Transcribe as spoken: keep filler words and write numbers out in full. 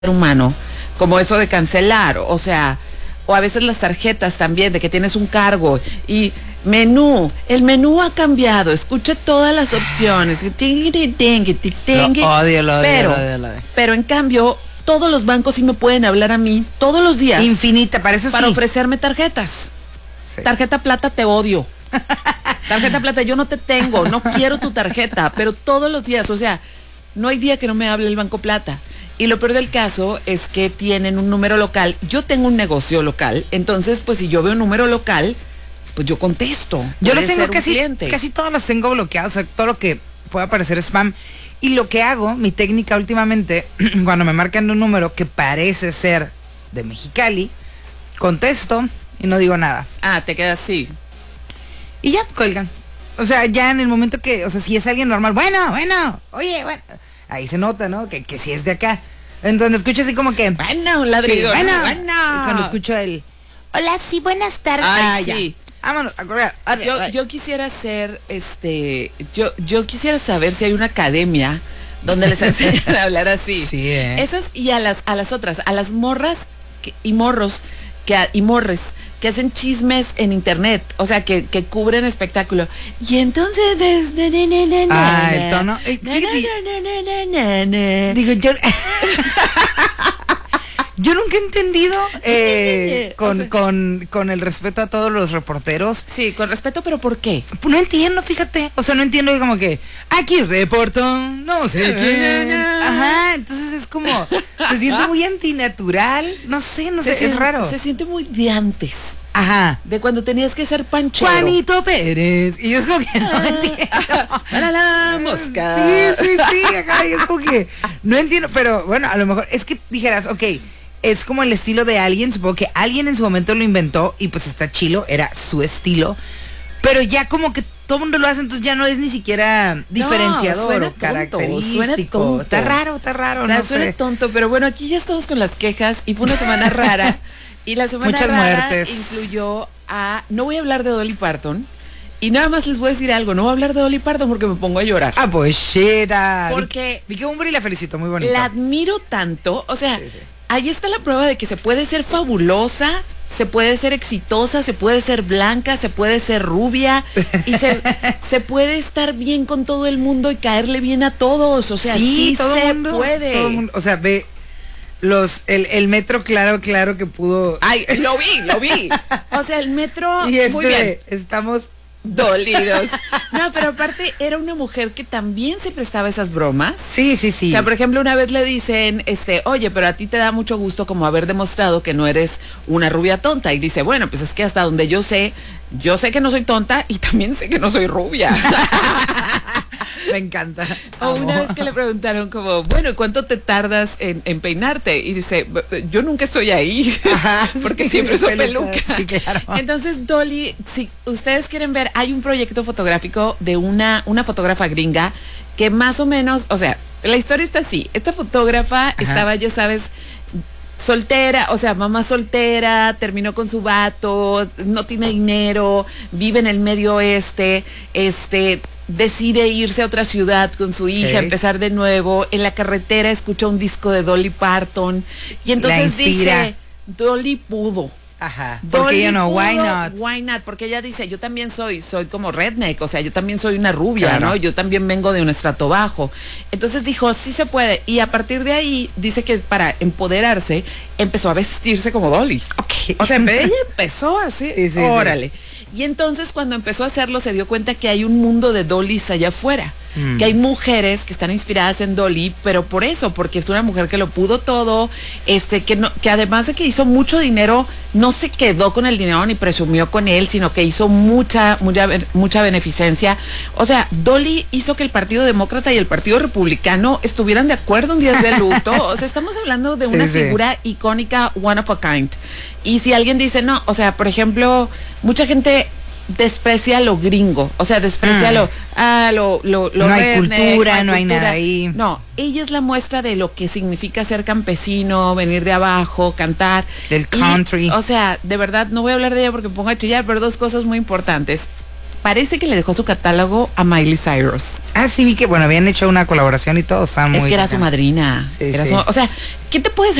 humano, como eso de cancelar, o sea, o a veces las tarjetas también, de que tienes un cargo y menú, el menú ha cambiado, escuche todas las opciones, lo odio, lo odio, pero, lo odio, lo odio. pero en cambio, todos los bancos sí me pueden hablar a mí todos los días. Infinita, para eso para sí. ofrecerme tarjetas. Sí. Tarjeta plata, te odio. Tarjeta plata, yo no te tengo, no quiero tu tarjeta, pero todos los días, o sea, no hay día que no me hable el Banco Plata. Y lo peor del caso es que tienen un número local. Yo tengo un negocio local, entonces pues si yo veo un número local, pues yo contesto. Yo los tengo casi, casi todos los tengo bloqueados, o sea, todo lo que pueda parecer spam. Y lo que hago, mi técnica últimamente, cuando me marcan un número que parece ser de Mexicali, contesto y no digo nada. Ah, te quedas así. Y ya, colgan. O sea, ya en el momento que, o sea, si es alguien normal, bueno, bueno, oye, bueno, ahí se nota, ¿no? Que, que si es de acá. Entonces escucho así como que, bueno, un ladrido. Sí, bueno, bueno. Y cuando escucho el, hola, sí, buenas tardes. Ay, ah, sí. Ya. Vámonos, a correr. Yo, yo quisiera hacer, este, yo, yo quisiera saber si hay una academia donde les enseñan a hablar así. Sí, eh. Esas y a las, a las otras, a las morras que, y morros que y morres que hacen chismes en internet, o sea, que, que cubren espectáculo. Y entonces desde ah, el tono. Eh, digo, yo Yo nunca he entendido eh, con, o sea, con, con el respeto a todos los reporteros. Sí, con respeto, pero ¿por qué? No entiendo, fíjate. O sea, no entiendo como que aquí reporto, no sé quién. Ajá, entonces es como, se siente muy antinatural. No sé, no sé, se es siente, raro. Se siente muy de antes. Ajá. De cuando tenías que ser panchero. Juanito Pérez. Y yo es como que no entiendo. Para la mosca. Sí, sí, sí. Acá es como que no entiendo. Pero bueno, a lo mejor es que dijeras, ok, es como el estilo de alguien, supongo que alguien en su momento lo inventó y pues está chilo, era su estilo, pero ya como que todo el mundo lo hace, entonces ya no es ni siquiera diferenciador no, o característico. Suena tonto. Está raro, está raro, o sea, no suena sé. tonto, pero bueno, aquí ya estamos con las quejas y fue una semana rara y la semana Muchas rara muertes. incluyó a, no voy a hablar de Dolly Parton. Y nada más les voy a decir algo, no voy a hablar de Dolly Parton porque me pongo a llorar. Ah, pues shit. Porque vi que hombre y la felicito, muy bonita. La admiro tanto, o sea, sí, sí. Ahí está la prueba de que se puede ser fabulosa, se puede ser exitosa, se puede ser blanca, se puede ser rubia y se, se puede estar bien con todo el mundo y caerle bien a todos, o sea, sí, sí todo se mundo, puede. Todo mundo, o sea, ve los el, el metro claro, claro que pudo. Ay, lo vi, lo vi. O sea, el metro y este, muy bien. Estamos dolidos. No, pero aparte era una mujer que también se prestaba esas bromas. Sí, sí, sí. O sea, por ejemplo, una vez le dicen, este, oye, pero a ti te da mucho gusto como haber demostrado que no eres una rubia tonta. Y dice, bueno, pues es que hasta donde yo sé, yo sé que no soy tonta y también sé que no soy rubia. Me encanta. O una vez que le preguntaron como, bueno, ¿cuánto te tardas en, en peinarte? Y dice, yo nunca estoy ahí, ajá, porque sí, siempre uso peluca. Sí, claro. Entonces, Dolly, si ustedes quieren ver, hay un proyecto fotográfico de una, una fotógrafa gringa que más o menos, o sea, la historia está así. Esta fotógrafa ajá. estaba, ya sabes, soltera, o sea, mamá soltera, terminó con su vato, no tiene dinero, vive en el medio oeste, este... decide irse a otra ciudad con su hija, okay. empezar de nuevo. En la carretera escucha un disco de Dolly Parton y entonces dice, Dolly pudo. Ajá. Porque yo no, why not? Why not? Porque ella dice, yo también soy, soy como redneck, o sea, yo también soy una rubia, claro. ¿no? Yo también vengo de un estrato bajo. Entonces dijo, sí se puede. Y a partir de ahí, dice que para empoderarse, empezó a vestirse como Dolly. Okay. O sea, ella empezó así, sí, sí, órale. Sí. Y entonces cuando empezó a hacerlo se dio cuenta que hay un mundo de Dollys allá afuera, mm. que hay mujeres que están inspiradas en Dolly, pero por eso, porque es una mujer que lo pudo todo, este, que no, que además de que hizo mucho dinero, no se quedó con el dinero ni presumió con él, sino que hizo mucha, mucha, mucha beneficencia. O sea, Dolly hizo que el Partido Demócrata y el Partido Republicano estuvieran de acuerdo en días de luto. O sea, estamos hablando de una sí, figura sí. icónica, one of a kind. Y si alguien dice, no, o sea, por ejemplo, mucha gente desprecia lo gringo, o sea, desprecia ah. lo, ah, lo, lo, lo no hay redneck, cultura, no hay, no cultura. hay nada ahí. No, ella es la muestra de lo que significa ser campesino, venir de abajo, cantar. Del country. Y, o sea, de verdad, no voy a hablar de ella porque me pongo a chillar, pero dos cosas muy importantes. parece que le dejó su catálogo a Miley Cyrus. Ah, sí, vi que, bueno, habían hecho una colaboración y todo, estaban Es muy que era su cercanos. madrina. Sí, Era sí. su- o sea, ¿qué te puedes